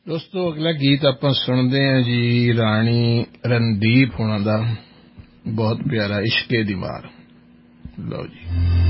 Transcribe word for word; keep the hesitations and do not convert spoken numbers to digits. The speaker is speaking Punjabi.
ਦੋਸਤੋ ਅਗਲਾ ਗੀਤ ਆਪਾਂ ਸੁਣਦੇ ਹਾਂ ਜੀ ਰਾਣੀ ਰਣਦੀਪ ਹੋਣਾ ਦਾ ਬਹੁਤ ਪਿਆਰਾ ਇਸ਼ਕੇ ਦੀ ਮਾਰ। ਲਓ ਜੀ।